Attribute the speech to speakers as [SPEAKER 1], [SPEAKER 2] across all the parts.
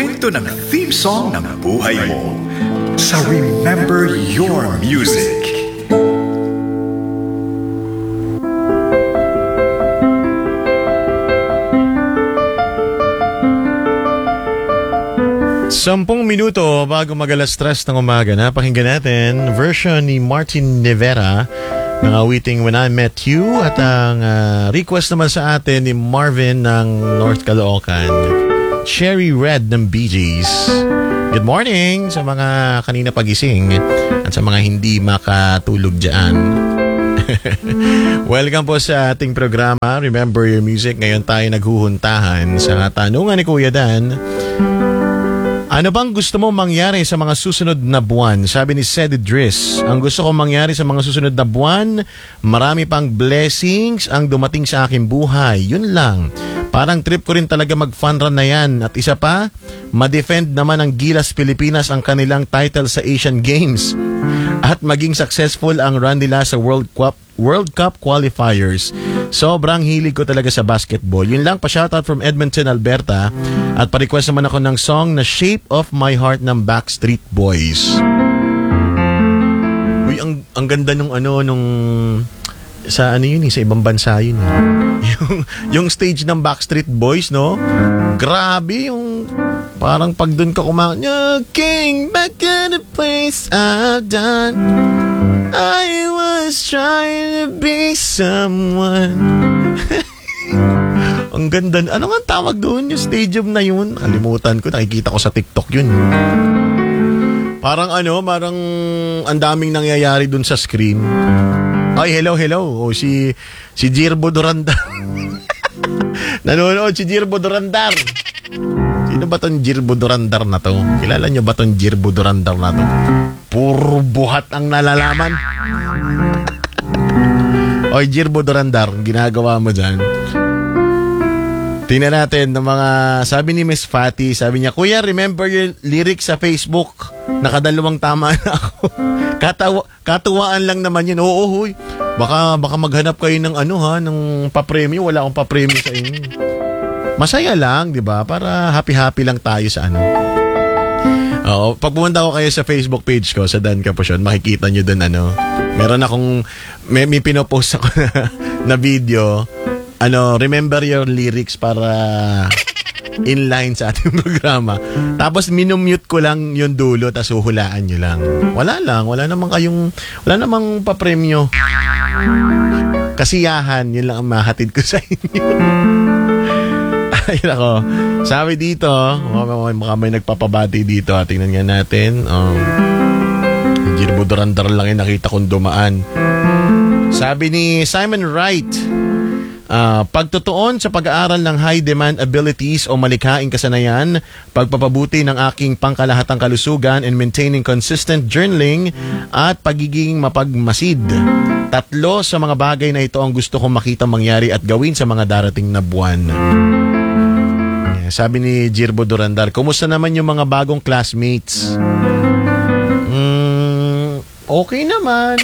[SPEAKER 1] kwento ng theme song ng buhay mo sa Remember Your Music.
[SPEAKER 2] Sampung minuto bago mag-alas-tres ng umaga na pakinggan natin version ni Martin Rivera ng awiting When I Met You at ang request naman sa atin ni Marvin ng North Caloocan, Cherry Red ng Bee Gees. Good morning sa mga kanina pagising at sa mga hindi makatulog dyan. Welcome po sa ating programa Remember Your Music. Ngayon tayo naghuhuntahan sa tanungan ni Kuya Dan. Ano bang gusto mo mangyari sa mga susunod na buwan? Sabi ni Sed Idris, ang gusto ko mangyari sa mga susunod na buwan, marami pang blessings ang dumating sa aking buhay. Yun lang. Parang trip ko rin talaga mag-fun run na yan. At isa pa, ma-defend naman ng Gilas Pilipinas ang kanilang title sa Asian Games. At maging successful ang run nila sa World Cup qualifiers. Sobrang hilig ko talaga sa basketball. Yun lang, pa-shoutout from Edmonton, Alberta. At pa-request naman ako ng song na Shape of My Heart ng Backstreet Boys. Uy, ang ganda nung sa ano yun sa ibang bansa yun. Yung stage ng Backstreet Boys, no? Grabe yung parang pag dun ka kumanta, King back in the place I've done. I was trying to be someone. Ang ganda. Ano nga tawag doon? Yung stadium na yun. Kalimutan ko. Nakikita ko sa TikTok yun. Parang ang daming nangyayari doon sa screen. Ay, hello. O, si Jirbo Durandar. Nanonood si Jirbo Durandar. Sino ba tong Jirbo Durandar na to? Kilala nyo ba tong Jirbo Durandar na to? Puro buhat ang nalalaman. Oy, Jirbo Durandar, ginagawa mo dyan. Tingnan natin ng mga, sabi ni Miss Fatty, sabi niya, Kuya, remember your lyrics sa Facebook? Nakadalawang tama na ako. Katuwaan lang naman yun. Oo, huy. Baka maghanap kayo ng ng papremyo. Wala akong papremyo sa inyo. Masaya lang, di ba? Para happy-happy lang tayo sa Oo, pag pumunta ko kayo sa Facebook page ko, sa Dan Capusyon, makikita nyo dun meron akong, may pinopost ako na video, remember your lyrics para inline sa ating programa. Tapos minumute ko lang yung dulo, tapos huhulaan nyo lang. Wala namang papremyo. Kasiyahan, yun lang ang mahatid ko sa inyo. Ay, nako. Sabi dito, baka may nagpapabati dito. Tingnan nga natin. Jirbo Durandar lang yung nakita kong dumaan. Sabi ni Simon Wright, pagtutuon sa pag-aaral ng high demand abilities o malikhaing kasanayan, pagpapabuti ng aking pangkalahatang kalusugan and maintaining consistent journaling at pagiging mapagmasid. 3 sa mga bagay na ito ang gusto kong makita mangyari at gawin sa mga darating na buwan. Sabi ni Jirbo Durandar, kumusta naman yung mga bagong classmates? Okay naman.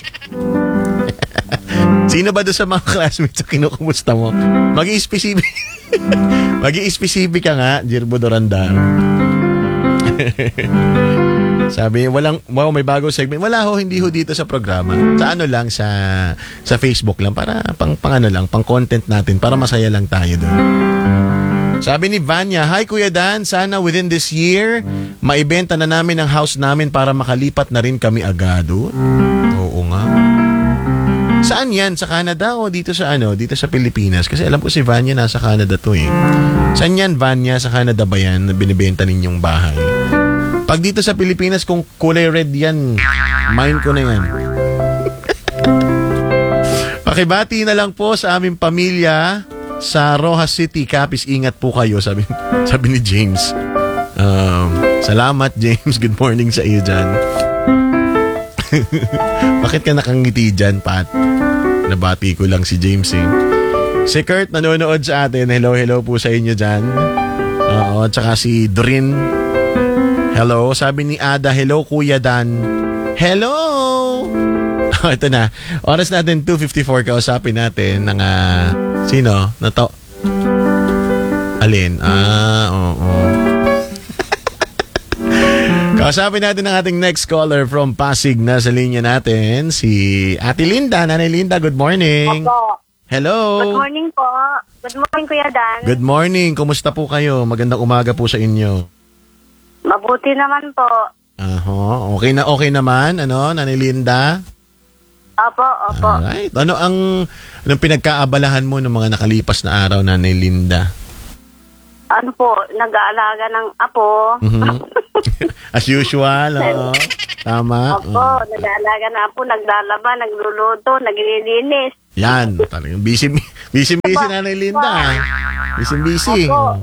[SPEAKER 2] Sino ba doon sa mga classmates na kinukumusta mo? Mag-i-specific. Mag-i-specific ka nga, Jirbo Durandar. Sabi, may bagong segment. Wala hindi dito sa programa. Sa Facebook lang. Para pang content natin. Para masaya lang tayo doon. Sabi ni Vanya, Hi Kuya Dan, sana within this year, maibenta na namin ang house namin para makalipat na rin kami agad. Oo nga. Saan yan? Sa Canada o dito sa Pilipinas? Kasi alam ko si Vanya nasa Canada to eh. Saan yan, Vanya? Sa Canada ba yan na binibenta ninyong bahay? Pag dito sa Pilipinas, kung kulay red yan, mine ko na yan. Pakibati na lang po sa aming pamilya sa Rojas City, Capiz. Ingat po kayo, sabi ni James. Salamat, James. Good morning sa iyo dyan. Bakit ka nakangiti dyan, Pat? Nabati ko lang si James eh. Si Kurt nanonood sa atin. Hello po sa inyo dyan. At saka si Drin. Hello. Sabi ni Ada, hello Kuya Dan. Hello! Ito na. Oras natin 2:54. Kausapin natin ng sino? Alin? Oo. Kausapin natin ang ating next caller from Pasig na sa linya natin, si Ate Linda. Nanay Linda, good morning.
[SPEAKER 3] Opo.
[SPEAKER 2] Hello.
[SPEAKER 3] Good morning po. Good morning, Kuya Dan.
[SPEAKER 2] Good morning. Kumusta po kayo? Magandang umaga po sa inyo.
[SPEAKER 3] Mabuti naman po.
[SPEAKER 2] Okay naman, Nanay Linda?
[SPEAKER 3] Opo, opo.
[SPEAKER 2] Alright. Anong pinagkaabalahan mo ng mga nakalipas na araw, Nanay Linda?
[SPEAKER 3] Ano po, nag-aalaga ng apo.
[SPEAKER 2] As usual, Tama.
[SPEAKER 3] Opo, nag-aalaga ng apo, naglalaba, nagluluto, naglilinis.
[SPEAKER 2] Yan, talagang busy Nanay Linda. Busy.
[SPEAKER 3] Opo.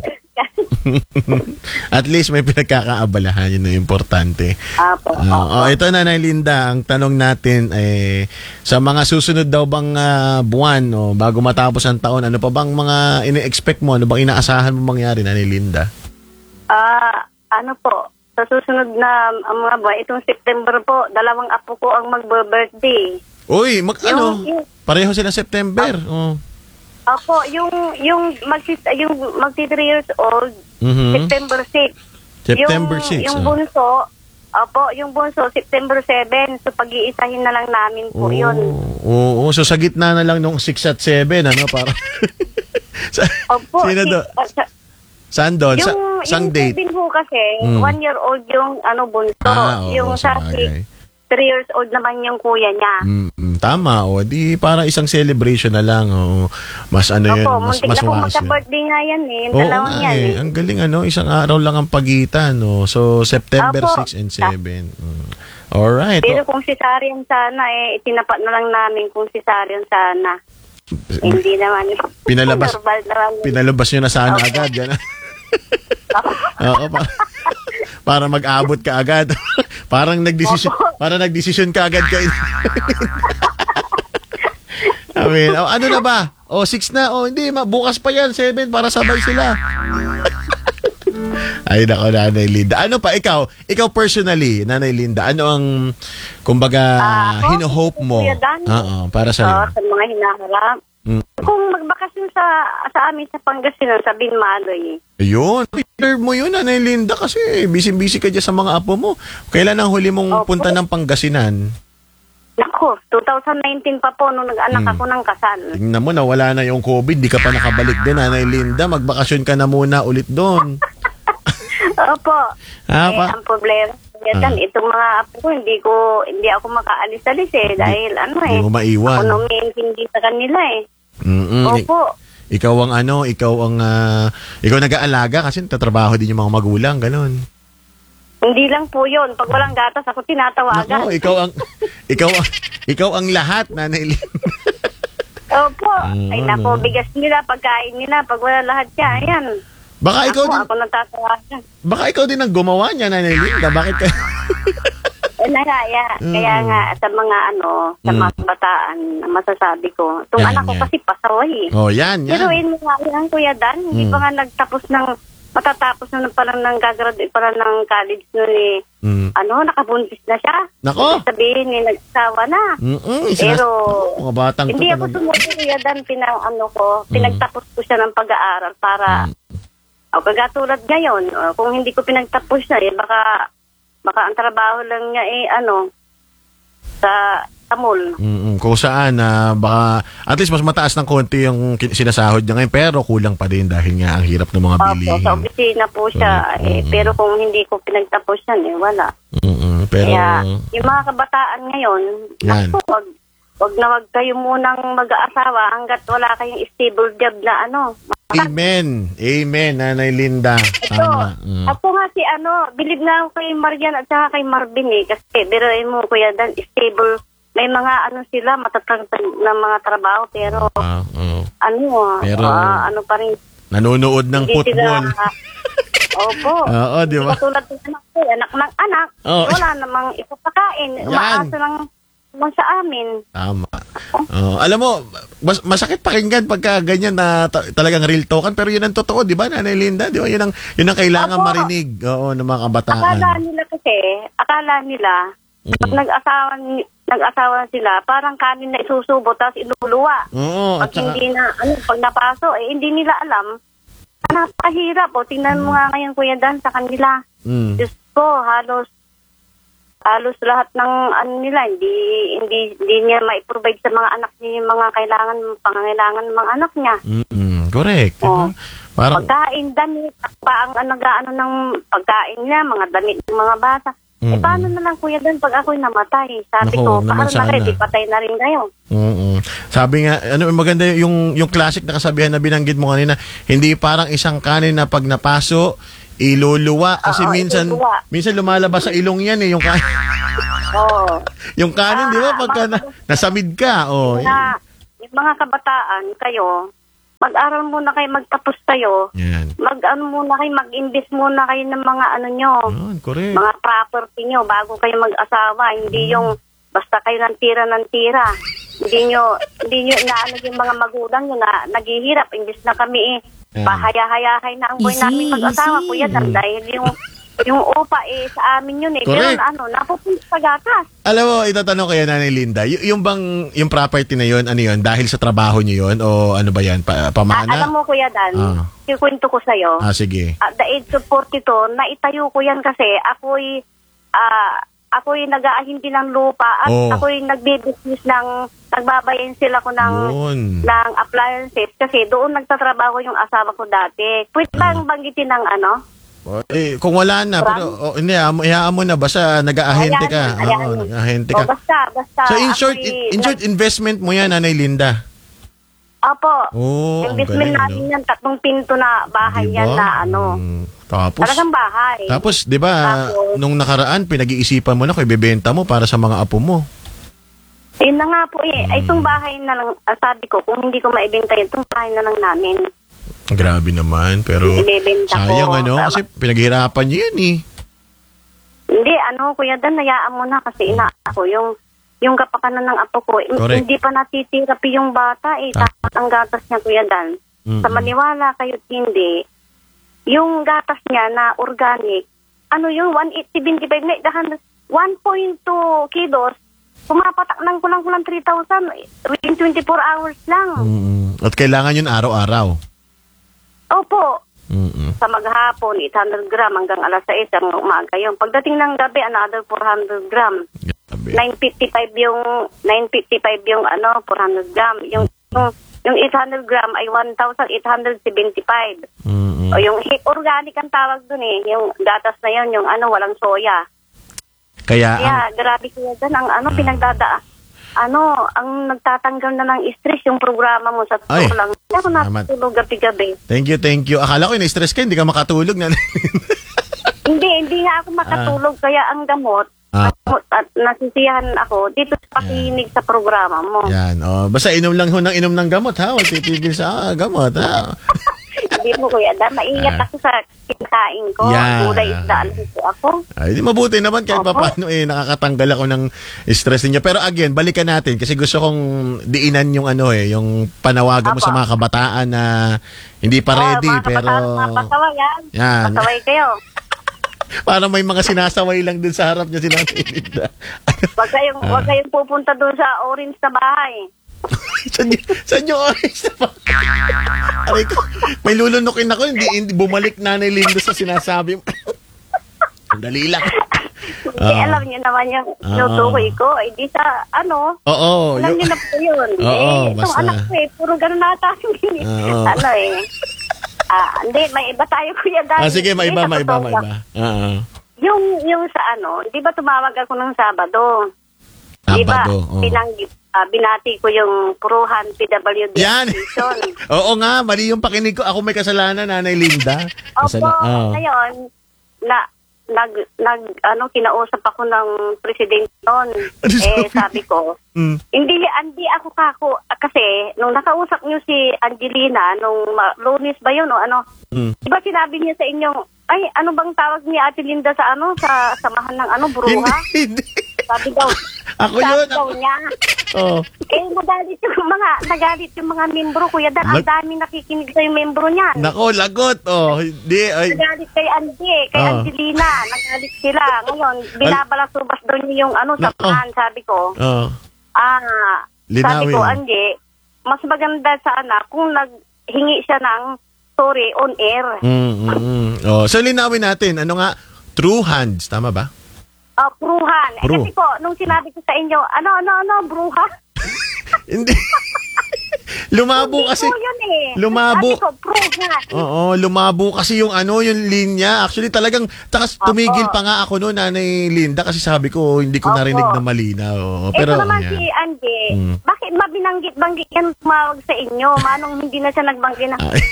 [SPEAKER 2] At least may pinagkakaabalahan, yun ang importante.
[SPEAKER 3] Opo,
[SPEAKER 2] Ito, Nanay Linda, ang tanong natin sa mga susunod daw bang buwan bago matapos ang taon, ano pa bang mga ini-expect mo? Ano bang inaasahan mo mangyari, Nanay Linda?
[SPEAKER 3] Ano po, sa susunod na mga buwan, itong September po, 2 apo ko ang magbe-birthday.
[SPEAKER 2] Uy, pareho sila September.
[SPEAKER 3] Opo, yung magti 3 years old, September 6.
[SPEAKER 2] September 6.
[SPEAKER 3] Yung bunso, yung bunso, September 7. So, pag-iisahin na lang namin po yun.
[SPEAKER 2] Oo, so sa gitna na lang nung 6 at 7, para...
[SPEAKER 3] Opo.
[SPEAKER 2] Sino doon? Saan doon? Sang date?
[SPEAKER 3] Yung 7 po kasi, 1 year old yung bunso. Yung sa 6, 3 years old naman yung kuya niya.
[SPEAKER 2] Tama, di para isang celebration na lang. Mas yun, mas
[SPEAKER 3] muntik na po
[SPEAKER 2] wasi.
[SPEAKER 3] magka-birthday nga yan yung dalawang yan.
[SPEAKER 2] Ang galing isang araw lang ang pagitan. So, September 6 and 7. Alright.
[SPEAKER 3] Pero kung cesarean sana, itinapat na lang namin kung cesarean sana. Hindi naman.
[SPEAKER 2] Pinalabas nyo na sana agad. Yan. Para mag-abot ka agad. Parang nagdesisyon ka agad kayo. Ano na ba? 6 na. Hindi, bukas pa yan, 7 para sabay sila. Ay, nako, Nanay Linda. Ano pa, ikaw personally, Nanay Linda, ano ang, kumbaga, hino-hope mo? Para sa
[SPEAKER 3] mga hinaharap. Kung magbakasyon sa amin sa Pangasinan, sa Binmaloy.
[SPEAKER 2] Ayun. Reserve mo yun, Nanay Linda, kasi busy ka dyan sa mga apo mo. Kailan ang huli mong punta ng Pangasinan?
[SPEAKER 3] Naku, 2019 pa po nung nag-anak ako ng kasal.
[SPEAKER 2] Tingnan mo, nawala na yung COVID, di ka pa nakabalik din, Nanay Linda. Magbakasyon ka na muna ulit doon.
[SPEAKER 3] Opo. Ang problema, itong mga apo ko, hindi ako makaalis-alis dahil
[SPEAKER 2] Hindi mo maiwan.
[SPEAKER 3] Ako hindi sa kanila Opo.
[SPEAKER 2] Ikaw nag-aalaga kasi tatrabaho din yung mga magulang, ganun.
[SPEAKER 3] Hindi lang po yun. Pag walang gatas, ako tinatawagan.
[SPEAKER 2] Nako, ikaw ang lahat, Nanay Linda.
[SPEAKER 3] Opo. Ay nako, bigas nila, pagkain nila, pag wala lahat yan.
[SPEAKER 2] Baka ikaw din.
[SPEAKER 3] Ako natatawagan.
[SPEAKER 2] Baka ikaw din ang gumawa niya, Nanay Linda. Bakit ka?
[SPEAKER 3] Kaya nga, sa mga sa mga bataan, masasabi ko. Itong anak ko kasi pasaway.
[SPEAKER 2] Yan.
[SPEAKER 3] Heroin mo nga yan, Kuya Dan. Hindi pa nga matatapos na palang gagraduate pala ng college noon nakabuntis na siya.
[SPEAKER 2] Nako.
[SPEAKER 3] Sabihin nag-asawa na. Pero
[SPEAKER 2] mga batang
[SPEAKER 3] hindi ako sumusunod, Kuya Dan, pinagtapos ko siya ng pag-aaral para kagatulad ngayon, kung hindi ko pinagtapos na, baka ang trabaho lang niya sa Tamol.
[SPEAKER 2] Kung saan, baka at least mas mataas ng konti yung sinasahod niya ngayon, pero kulang pa din dahil nga ang hirap ng mga bilihin.
[SPEAKER 3] Sa opisina po siya, pero kung hindi ko pinagtapos yan, wala.
[SPEAKER 2] Pero,
[SPEAKER 3] kaya, yung mga kabataan ngayon, wag kayo munang mag-aasawa hanggat wala kayong stable job na
[SPEAKER 2] Amen, Nanay Linda. Tama.
[SPEAKER 3] Ako nga believe na ako kay Marian at saka kay Marvin kasi biruin mo, Kuya Dan, stable. May mga sila, matatag na mga trabaho, pero pa rin.
[SPEAKER 2] Nanonood ng football.
[SPEAKER 3] Opo.
[SPEAKER 2] Oo, di ba?
[SPEAKER 3] Katulad ng anak ng anak. Wala namang ipapakain. Umaasa lang sa amin.
[SPEAKER 2] Tama. Alam mo, masakit pakinggan pagka ganyan na talagang real talkan, pero yun ang totoo, di ba, Nanay Linda? Di ba? Yun ang kailangan marinig ng mga kabataan.
[SPEAKER 3] Akala nila, pag nag-asawa sila, parang kanin na isusubo, tapos iluluwa. Pag hindi na, pag napaso, hindi nila alam. Napakahirap. Tingnan mo nga ngayon, Kuya Dan, sa kanila. Diyos ko, halos halos lahat ng ano nila, hindi niya mai-provide sa mga anak niya yung mga pangangailangan ng mga anak niya.
[SPEAKER 2] Correct.
[SPEAKER 3] Oh.
[SPEAKER 2] Parang,
[SPEAKER 3] Pagkain, damit, pa ang nag-ano ng pagkain niya, mga damit ng mga bata. Paano na lang kuya doon pag ako'y namatay? Sabi
[SPEAKER 2] Naku,
[SPEAKER 3] ko,
[SPEAKER 2] naman
[SPEAKER 3] paano na kayo,
[SPEAKER 2] sana.
[SPEAKER 3] di patay na rin kayo.
[SPEAKER 2] Sabi nga, maganda yung classic na kasabihan na binanggit mo kanina, hindi parang isang kanin na pag napaso, iluluwa. Kasi
[SPEAKER 3] Oo, iluluwa.
[SPEAKER 2] minsan lumalabas sa ilong yan yung kanin.
[SPEAKER 3] Oo.
[SPEAKER 2] Yung kanin, di ba? Pagka nasamid ka.
[SPEAKER 3] Yung mga kabataan, kayo, mag-aral muna kayo, magtapos kayo.
[SPEAKER 2] Yan.
[SPEAKER 3] Mag-invest muna kayo ng mga ano nyo.
[SPEAKER 2] Correct.
[SPEAKER 3] Mga property nyo bago kayo mag-asawa. Hindi yung basta kayo ng tira. Hindi nyo inaano yung mga magulang nyo na naghihirap. Imbis na kami pahaya-hayahay na ang buhay namin mag-asawa. Kuya, dahil yung upa sa amin yun
[SPEAKER 2] Correct.
[SPEAKER 3] Pero napupunta sa gatas.
[SPEAKER 2] Alam mo, itatanong kayo, Nanay Linda, yung property na yun, ano yun, dahil sa trabaho nyo yun, o ano ba yan, pamana?
[SPEAKER 3] Alam mo, Kuya Dan, ikwento ko sa'yo.
[SPEAKER 2] Sige.
[SPEAKER 3] At the age of 42, naitayo ko yan kasi ako'y nag-aahindi ng lupa at ako'y nagbe-business nagbabayan sila ko ng appliances kasi doon nagtatrabaho yung asawa ko dati. Pwede bang banggitin ng ano?
[SPEAKER 2] Kung wala na, pero hindi, hayaan mo na, basta nag-aahente ka. Nag-aahente ka.
[SPEAKER 3] Basta.
[SPEAKER 2] So in short, investment mo yan, Nanay Linda?
[SPEAKER 3] Opo.
[SPEAKER 2] galing,
[SPEAKER 3] Investment natin yan, 3 pinto na bahay
[SPEAKER 2] diba?
[SPEAKER 3] yan na
[SPEAKER 2] Tapos,
[SPEAKER 3] talagang bahay.
[SPEAKER 2] Tapos, di ba, nung nakaraan, pinag-iisipan mo na kung ibebenta mo para sa mga apo mo.
[SPEAKER 3] Ayun na nga po itong bahay na lang, sabi ko, kung hindi ko maibenta yun, itong bahay na lang namin.
[SPEAKER 2] Grabe naman, pero
[SPEAKER 3] Ibebenta
[SPEAKER 2] sayang
[SPEAKER 3] ko.
[SPEAKER 2] kasi pinaghirapan niyo yan eh.
[SPEAKER 3] Hindi, Kuya Dan, hayaan mo na kasi ako yung kapakanan ng apo ko.
[SPEAKER 2] Correct.
[SPEAKER 3] Hindi pa natitirapi yung bata tapos ang gatas niya, Kuya Dan. Sa maniwala kayo hindi, yung gatas niya na organic, 1.875 na 1.2 kilos, pumapatak ng kulang-kulang 3,000 within 24 hours lang.
[SPEAKER 2] At kailangan yun araw-araw.
[SPEAKER 3] Opo. Sa maghapon, 800 gram hanggang alas 6 ang umaga yun. Pagdating ng gabi, another 400 gram.
[SPEAKER 2] Grabe.
[SPEAKER 3] 955 yung 400 gram. Yung 800 gram ay 1,875. O yung organic ang tawag dun yung gatas na yun, yung walang soya.
[SPEAKER 2] Kaya
[SPEAKER 3] grabe ko yan, ang nagtatanggal na ng stress yung programa mo sa tulog lang. Hindi ako natutulog gabi-gabi.
[SPEAKER 2] Thank you. Akala ko na-stress ka, hindi ka makatulog na.
[SPEAKER 3] Hindi nga ako makatulog, kaya ang gamot, at nasisiyahan ako dito sa pakinig sa programa mo.
[SPEAKER 2] Yan. Basta inom lang ng inom ng gamot, ha? Huwag titigil sa gamot, ha?
[SPEAKER 3] Hindi mo, Kuya Dan. Maingat ako sa kinakain ko. Gulay, isda, ako.
[SPEAKER 2] Ay, di mabuti naman kahit paano nakakatanggal ako ng stress niya. Pero again, balikan natin kasi gusto kong diinan yung yung panawagan mo sa mga kabataan na hindi pa ready.
[SPEAKER 3] Mga
[SPEAKER 2] pero
[SPEAKER 3] kabataan, pasaway yan. Pasaway kayo.
[SPEAKER 2] Para may mga sinasaway lang dun sa harap niya sila.
[SPEAKER 3] Huwag kayong pupunta dun sa orange na bahay.
[SPEAKER 2] Saan yung orange na ba? Aray ko, may lulunukin ako, hindi bumalik Nanay Linda sa sinasabi mo. Dali lang.
[SPEAKER 3] Hindi, alam niyo naman yung tinutukoy ko. Di sa
[SPEAKER 2] Oo.
[SPEAKER 3] Alam niyo na po yun. Itong anak ko puro ganun nata. Hindi, may iba tayo, Kuya Dan.
[SPEAKER 2] Sige, may iba.
[SPEAKER 3] Yung sa di ba tumawag ako ng Sabado? Di ba, binati ko yung Puruhan PWD
[SPEAKER 2] yan.
[SPEAKER 3] Station.
[SPEAKER 2] Oo nga, mali yung pakinig ko. Ako may kasalanan, Nanay Linda.
[SPEAKER 3] Ngayon, kinausap ako ng presidente noon. Sabi ko, hindi ako kasi nung nakausap niyo si Angelina, nung Lunes ba yun, di ba sinabi niya sa inyong, ay, ano bang tawag ni Ate Linda sa samahan ng Buruha?
[SPEAKER 2] Hindi.
[SPEAKER 3] Sabi daw.
[SPEAKER 2] Ako yun.
[SPEAKER 3] Sabi daw niya. Nagalit yung mga membro, Kuya Dan. Ang dami nakikinig sa yung membro niyan.
[SPEAKER 2] Nako, lagot.
[SPEAKER 3] Nagalit kay Angelina. Nagalit sila. Ngayon, binabalasubas daw niya yung samahan, sabi ko. Sabi ko, Angie, mas maganda sana kung naghingi siya ng sorry on air.
[SPEAKER 2] So linawin natin, True Hands, tama ba?
[SPEAKER 3] Bruhan.
[SPEAKER 2] Bru.
[SPEAKER 3] Kasi po, nung sinabi ko sa inyo, bruha?
[SPEAKER 2] Hindi. Lumabo kasi.
[SPEAKER 3] Hindi po yun eh.
[SPEAKER 2] Lumabo.
[SPEAKER 3] Sabi ko, bruhan.
[SPEAKER 2] Oo, lumabo kasi yung yung linya. Actually talagang, takas tumigil pa nga ako noon, Nanay Linda, kasi sabi ko, hindi ko
[SPEAKER 3] Opo.
[SPEAKER 2] narinig na malinaw. Oo, pero,
[SPEAKER 3] Ito naman
[SPEAKER 2] ayan.
[SPEAKER 3] si Angie,
[SPEAKER 2] Mm.
[SPEAKER 3] bakit mabinanggit-banggit yan tumawag sa inyo? Manong hindi na siya nagbanggit na,
[SPEAKER 2] Ay.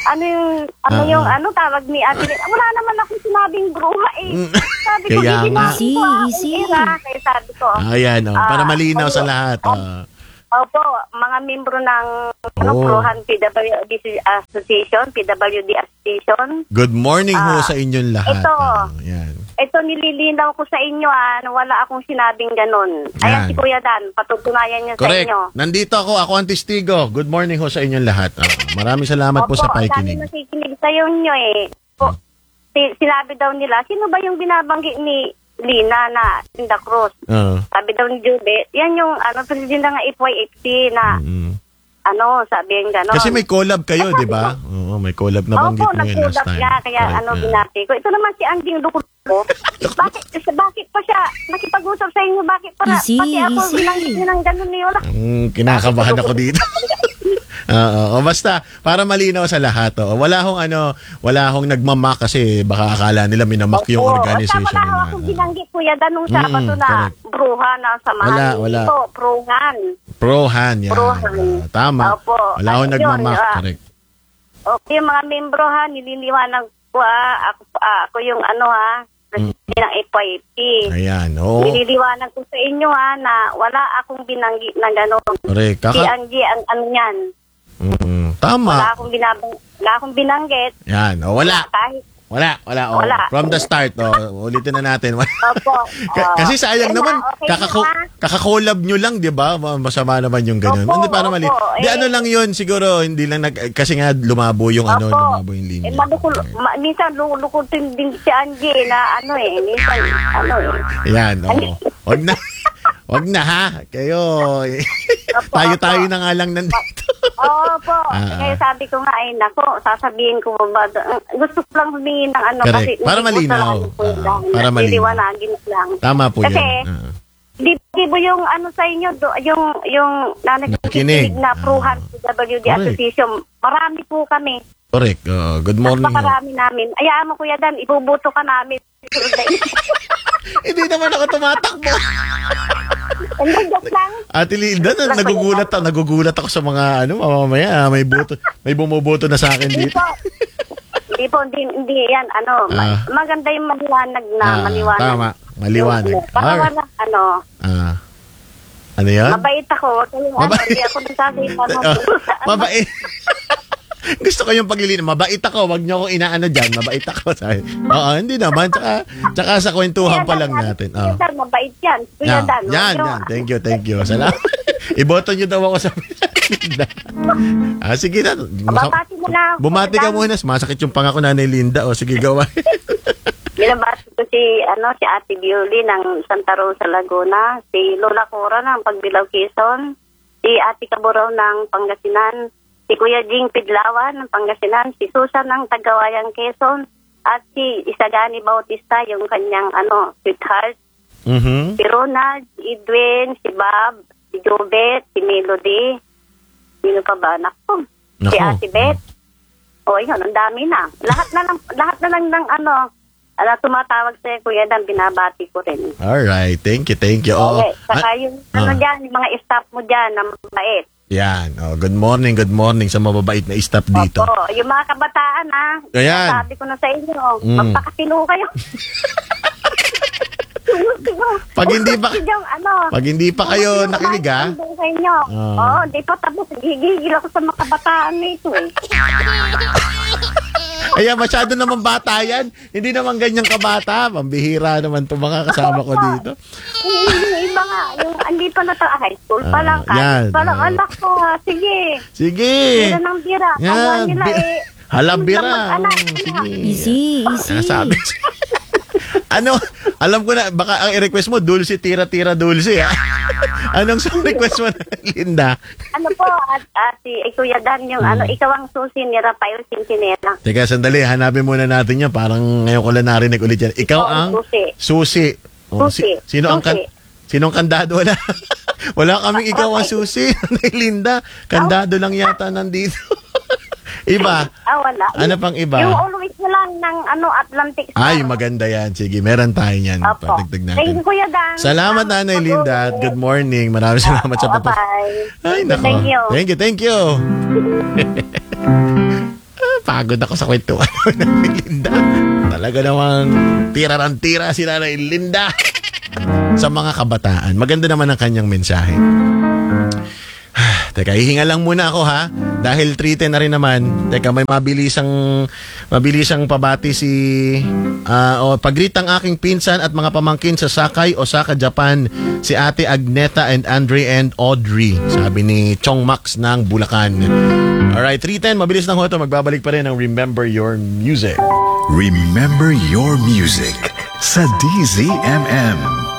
[SPEAKER 3] tawag ni Ate Lynn? Wala naman akong sinabing bruha eh. Sabi ko,
[SPEAKER 2] Kaya
[SPEAKER 3] hindi
[SPEAKER 2] nga.
[SPEAKER 3] na ako
[SPEAKER 4] Easy.
[SPEAKER 3] Kaya sabi ko,
[SPEAKER 2] Ayan, para malinaw sa
[SPEAKER 3] opo.
[SPEAKER 2] lahat.
[SPEAKER 3] Opo, mga membro ng
[SPEAKER 2] Oh.
[SPEAKER 3] Bruhan PWD Association, PWD Association.
[SPEAKER 2] Good morning ho sa inyong lahat.
[SPEAKER 3] ito.
[SPEAKER 2] Yan.
[SPEAKER 3] Ito, nililinaw ko sa inyo na wala akong sinabing ganun. Ayan
[SPEAKER 2] Yan.
[SPEAKER 3] si Kuya Dan, patutunayan niya sa
[SPEAKER 2] Correct.
[SPEAKER 3] inyo.
[SPEAKER 2] Nandito ako ang testigo. Good morning ho sa inyong lahat. Maraming salamat po sa
[SPEAKER 3] Opo, ang
[SPEAKER 2] pakikinig.
[SPEAKER 3] dami nakikinig sa inyo eh. Po, sinabi daw nila, sino ba yung binabanggit ni Lina na Linda Cruz?
[SPEAKER 2] Oo.
[SPEAKER 3] Sabi daw ni Jude, yan yung presidente ng FYFC na sabi yung gano'n.
[SPEAKER 2] Kasi may collab kayo, di ba? Oo, may collab na banggit
[SPEAKER 3] Opo,
[SPEAKER 2] mo yun last
[SPEAKER 3] nagtulak
[SPEAKER 2] time.
[SPEAKER 3] nga, kaya
[SPEAKER 2] Correct,
[SPEAKER 3] binati ko. Ito naman si Anjing Lukulo. bakit pa siya nakipag-usap sa inyo? Bakit pa
[SPEAKER 4] Easy,
[SPEAKER 3] pati ako
[SPEAKER 4] easy.
[SPEAKER 3] binanggit niyo ng gano'n niyo?
[SPEAKER 2] Kinakabahan ako dito. Oo, basta para malinaw sa lahat. Wala hong nagmamak kasi baka akala nila minamak yung organization
[SPEAKER 3] Wala
[SPEAKER 2] nila.
[SPEAKER 3] akong binanggit, Kuya Dan, nung Sabado na
[SPEAKER 2] correct.
[SPEAKER 3] bruha na samahan.
[SPEAKER 2] Wala.
[SPEAKER 3] Ito, bruhan.
[SPEAKER 2] Prohan yan.
[SPEAKER 3] Prohan.
[SPEAKER 2] Tama.
[SPEAKER 3] Opo.
[SPEAKER 2] Wala hong
[SPEAKER 3] Ayun,
[SPEAKER 2] nagmamak. Correct.
[SPEAKER 3] Okay, yung mga membro nililiwanag ko ako yung presidente ng FYP.
[SPEAKER 2] Ayan. Oo.
[SPEAKER 3] Nililiwanag ko sa inyo na wala akong binanggit na gano'n.
[SPEAKER 2] Correct.
[SPEAKER 3] Si Angie, yan.
[SPEAKER 2] Tama.
[SPEAKER 3] Wala akong binanggit.
[SPEAKER 2] Yan. Wala.
[SPEAKER 3] Kahit,
[SPEAKER 2] Wala.
[SPEAKER 3] Wala.
[SPEAKER 2] From the start. Ulitin na natin.
[SPEAKER 3] opo.
[SPEAKER 2] Kasi sayang
[SPEAKER 3] Wala,
[SPEAKER 2] naman,
[SPEAKER 3] okay na.
[SPEAKER 2] kakakolab nyo lang, di ba? Masama naman yung ganun.
[SPEAKER 3] Opo,
[SPEAKER 2] Hindi para mali.
[SPEAKER 3] opo.
[SPEAKER 2] Di lang yun, siguro, hindi lang kasi nga lumabo yung lumabo yung linya.
[SPEAKER 3] Minsan lulukutin din si Angie na minsan
[SPEAKER 2] Yan, oo. Wag na ha. Kayo, tayo na nga lang nandito.
[SPEAKER 3] Opo. Kaya sabi ko nga, nako, sasabihin ko ba, gusto ko lang humingi ng
[SPEAKER 2] Correct.
[SPEAKER 3] kasi
[SPEAKER 2] Para malinaw. Para malinaw.
[SPEAKER 3] Liliwanagin lang.
[SPEAKER 2] Tama po
[SPEAKER 3] Kasi,
[SPEAKER 2] yan.
[SPEAKER 3] di ba yung sa inyo, yung
[SPEAKER 2] Nakikinig.
[SPEAKER 3] na Pruhan PWD
[SPEAKER 2] Correct.
[SPEAKER 3] Association, marami po kami.
[SPEAKER 2] Correct. Good morning.
[SPEAKER 3] Napakarami namin. Ayaan mo, Kuya Dan, ibubuto ka namin.
[SPEAKER 2] Hindi naman ako tumatakbo.
[SPEAKER 3] Hindi, joke lang.
[SPEAKER 2] Ate Linda, nagugulat ako sa mga mamamaya, may bumuboto na sa akin
[SPEAKER 3] Hindi
[SPEAKER 2] dito.
[SPEAKER 3] po, hindi yan, maganda yung maliwanag na, maliwanag.
[SPEAKER 2] Tama, maliwanag.
[SPEAKER 3] Wala,
[SPEAKER 2] Ano yan?
[SPEAKER 3] mabait ako, hindi ako nagsasabi
[SPEAKER 2] Mabait. Gusto ko yung paglilin. Mabait ako. Wag niyo akong inaano dyan. Mabait ako. Oo, hindi naman. Tsaka sa kwentuhan pa lang natin.
[SPEAKER 3] Kuya Dan, mabait yan. Kuya Dan.
[SPEAKER 2] Yan. Thank you. Salamat. Iboto niyo daw ako sa Linda. Sige na.
[SPEAKER 3] Babati mo na.
[SPEAKER 2] Bumati ka muna. Masakit yung pangako Nanay Linda. Sige, gawa.
[SPEAKER 3] Binabati ko si Ate Bioli ng Santa Rosa, Laguna. Si Lola Cora ng Pagbilao, Quezon. Si Ate Caburaw ng Pangasinan. Si Kuya Jing Pidlawan ng Pangasinan, si Susan ng Tagawayan, Quezon, at si Isagani Bautista, yung kanyang sweetheart.
[SPEAKER 2] Mm-hmm.
[SPEAKER 3] Si Ronald, si Edwin, si Bob, si Jobet, si Melody. Sino pa ba? Naku. Si Ate Beth. Yun, ang dami na. Lahat na lang ng tumatawag sa Kuya Dan, binabati ko rin.
[SPEAKER 2] Alright. Thank you.
[SPEAKER 3] Okay. Saka yung dyan, yung mga staff mo dyan na mabait.
[SPEAKER 2] Yan. Good morning sa mababait na staff dito.
[SPEAKER 3] Opo, yung mga kabataan
[SPEAKER 2] Ayan.
[SPEAKER 3] sabi ko na sa inyo, magpakatino kayo.
[SPEAKER 2] Pag hindi pa kayo nakinig
[SPEAKER 3] sa inyo. Hindi pa tapos. Gigigil ako sa mga kabataan nito
[SPEAKER 2] Kaya masyado naman bata yan. Hindi naman ganyang kabata. Pambihira naman itong mga kasama ko dito.
[SPEAKER 3] Yung iba nga, yung hindi pa high school pa lang.
[SPEAKER 2] Yan.
[SPEAKER 3] Parang anak ko, sige.
[SPEAKER 2] Sige.
[SPEAKER 3] Bira ng bira. Awan nila
[SPEAKER 2] Halabira.
[SPEAKER 3] Sige.
[SPEAKER 4] Easy.
[SPEAKER 2] Sabi. Alam ko na, baka ang i-request mo, dulce, tira, dulce, ha? Anong request mo, Linda?
[SPEAKER 3] Si Kuya Dan, yung ikaw ang susi ni Rafael Sintinela.
[SPEAKER 2] Teka, sandali, hanapin muna natin yan. Parang ngayon ko lang narinig ulit yan. Ikaw ang
[SPEAKER 3] susi.
[SPEAKER 2] Oh,
[SPEAKER 3] Susi.
[SPEAKER 2] sinong kandado? Wala. Wala kaming ikaw ang susi. Linda, kandado lang yata nandito. Iba.
[SPEAKER 3] Wala.
[SPEAKER 2] Ano pang iba?
[SPEAKER 3] Yung always na lang ng Atlantic Star.
[SPEAKER 2] Ay, maganda yan. Sige, meron tayo yan.
[SPEAKER 3] Opo.
[SPEAKER 2] Patagdag natin.
[SPEAKER 3] Thank you, Kuya Dan.
[SPEAKER 2] Salamat, Nanay Linda. At good morning. Maraming salamat sa papas.
[SPEAKER 3] Bye-bye.
[SPEAKER 2] Ay, nako.
[SPEAKER 3] Thank you.
[SPEAKER 2] Pagod ako sa kwentuhan ng Linda. Talaga namang tira ng tira si Nanay Linda sa mga kabataan. Maganda naman ang kanyang mensahe. Teka, hihinga lang muna ako ha. Dahil 3:10 na rin naman. Teka, may mabilisang pabati si pag-greet ang aking pinsan at mga pamangkin sa Sakai, Osaka, Japan. Si Ate Agneta and Andre and Audrey. Sabi ni Chong Max ng Bulacan. Alright, 3:10. Mabilis lang ho ito. Magbabalik pa rin ang Remember Your Music.
[SPEAKER 1] Remember your music sa DZMM.